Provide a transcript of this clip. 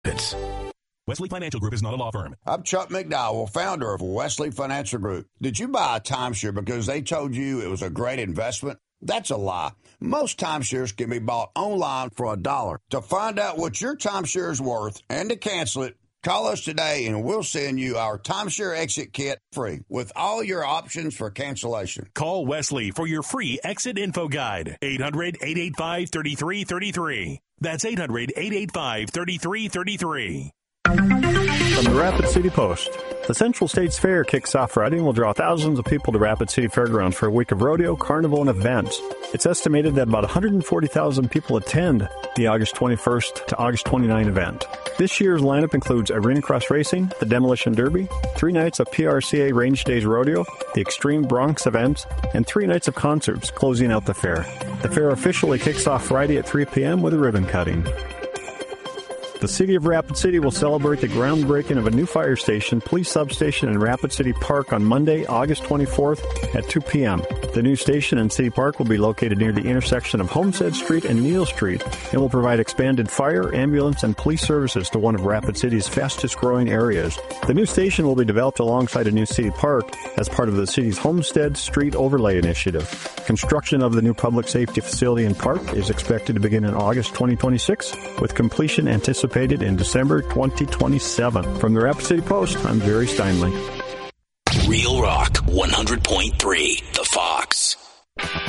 Wesley Financial Group is not a law firm. I'm Chuck McDowell, founder of Wesley Financial Group. Did you buy a timeshare because they told you it was a great investment? That's a lie. Most timeshares can be bought online for $1. To find out what your timeshare is worth and to cancel it, call us today and we'll send you our timeshare exit kit free with all your options for cancellation. Call Wesley for your free exit info guide. 800-885-3333. That's 800-885-3333. From the Rapid City Post, the Central States Fair kicks off Friday and will draw thousands of people to Rapid City Fairgrounds for a week of rodeo, carnival, and events. It's estimated that about 140,000 people attend the August 21st to August 29 event. This year's lineup includes Arena Cross Racing, the Demolition Derby, 3 nights of PRCA Range Days Rodeo, the Extreme Bronx events, and 3 nights of concerts closing out the fair. The fair officially kicks off Friday at 3 p.m. with a ribbon cutting. The City of Rapid City will celebrate the groundbreaking of a new fire station, police substation, and Rapid City Park on Monday, August 24th at 2 p.m. The new station and City Park will be located near the intersection of Homestead Street and Neal Street and will provide expanded fire, ambulance, and police services to one of Rapid City's fastest-growing areas. The new station will be developed alongside a new City Park as part of the city's Homestead Street Overlay Initiative. Construction of the new public safety facility and park is expected to begin in August 2026, with completion anticipated in December 2027. From the Rapid City Post, I'm Jerry Steinley. Real Rock 100.3, The Fox.